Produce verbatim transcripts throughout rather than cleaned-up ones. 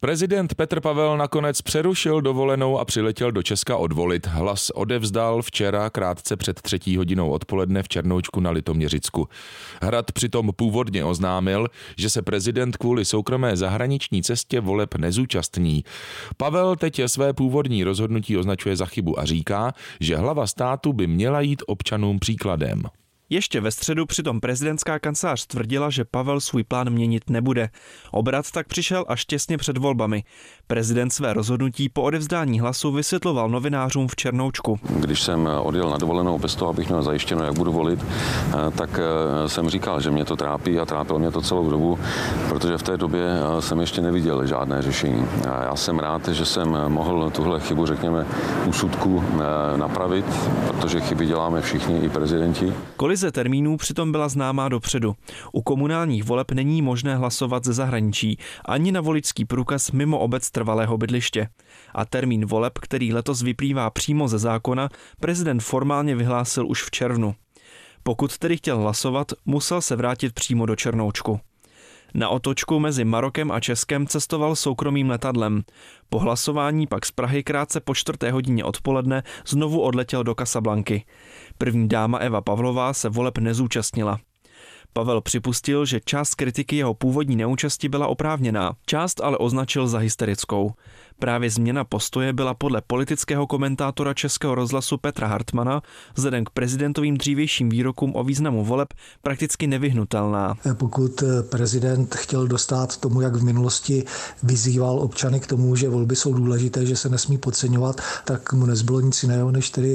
Prezident Petr Pavel nakonec přerušil dovolenou a přiletěl do Česka odvolit. Hlas odevzdal včera krátce před třetí hodinou odpoledne v Černoučku na Litoměřicku. Hrad přitom původně oznámil, že se prezident kvůli soukromé zahraniční cestě voleb nezúčastní. Pavel teď své původní rozhodnutí označuje za chybu a říká, že hlava státu by měla jít občanům příkladem. Ještě ve středu přitom prezidentská kancelář tvrdila, že Pavel svůj plán měnit nebude. Obrat tak přišel až těsně před volbami. Prezident své rozhodnutí po odevzdání hlasu vysvětloval novinářům v Černoučku. Když jsem odjel na dovolenou bez toho, abych měl zajištěno, jak budu volit, tak jsem říkal, že mě to trápí a trápilo mě to celou dobu, protože v té době jsem ještě neviděl žádné řešení. Já jsem rád, že jsem mohl tuhle chybu, řekněme, úsudku napravit, protože chyby děláme všichni, i prezidenti. Kolize termínů přitom byla známá dopředu. U komunálních voleb není možné hlasovat ze zahraničí, ani na voličský průkaz mimo obec trvalého bydliště. A termín voleb, který letos vyplývá přímo ze zákona, prezident formálně vyhlásil už v červnu. Pokud tedy chtěl hlasovat, musel se vrátit přímo do Černoučku. Na otočku mezi Marokem a Českem cestoval soukromým letadlem. Po hlasování pak z Prahy krátce po čtvrté hodině odpoledne znovu odletěl do Casablanky. První dáma Eva Pavlová se voleb nezúčastnila. Pavel připustil, že část kritiky jeho původní neúčasti byla oprávněná, část ale označil za hysterickou. Právě změna postoje byla podle politického komentátora Českého rozhlasu Petra Hartmana vzhledem k prezidentovým dřívějším výrokům o významu voleb prakticky nevyhnutelná. Pokud prezident chtěl dostát tomu, jak v minulosti vyzýval občany k tomu, že volby jsou důležité, že se nesmí podceňovat, tak mu nezbylo nic jiného, než tedy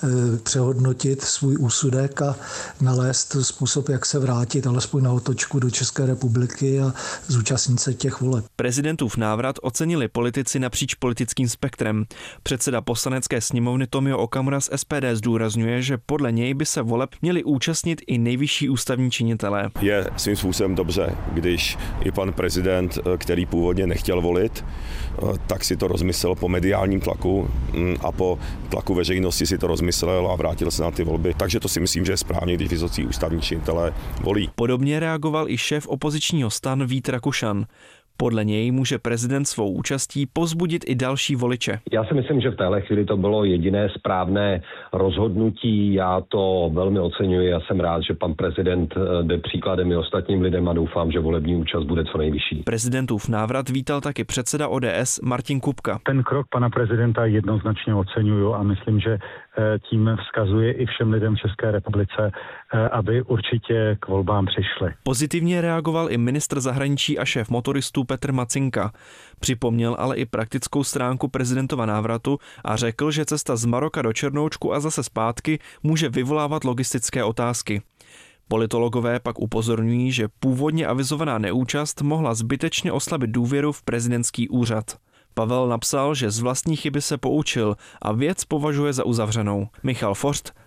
přehodnotit svůj úsudek a nalézt způsob, jak se vrátit alespoň na otočku do České republiky a zúčastnit se těch voleb. Prezidentův návrat ocenili politici napříč politickým spektrem. Předseda poslanecké sněmovny Tomio Okamura z S P D zdůrazňuje, že podle něj by se voleb měli účastnit i nejvyšší ústavní činitelé. Je svým způsobem dobře, když i pan prezident, který původně nechtěl volit, tak si to rozmyslel po mediálním tlaku a po tlaku veřejnosti si to rozmyslel a vrátil se na ty volby. Takže to si myslím, že je správně, když vysocí ústavní činitelé volí. Podobně reagoval i šéf opozičního STAN Vít Rakušan. Podle něj může prezident svou účastí povzbudit i další voliče. Já si myslím, že v téhle chvíli to bylo jediné správné rozhodnutí. Já to velmi oceňuji a jsem rád, že pan prezident jde příkladem i ostatním lidem a doufám, že volební účast bude co nejvyšší. Prezidentův návrat vítal taky předseda O D S Martin Kupka. Ten krok pana prezidenta jednoznačně oceňuju a myslím, že tím vzkazuje i všem lidem v České republice, aby určitě k volbám přišli. Pozitivně reagoval i ministr zahraničí a šéf motoristů Petr Macinka. Připomněl ale i praktickou stránku prezidentova návratu a řekl, že cesta z Maroka do Černoučku a zase zpátky může vyvolávat logistické otázky. Politologové pak upozorňují, že původně avizovaná neúčast mohla zbytečně oslabit důvěru v prezidentský úřad. Pavel napsal, že z vlastní chyby se poučil a věc považuje za uzavřenou. Michal Forst,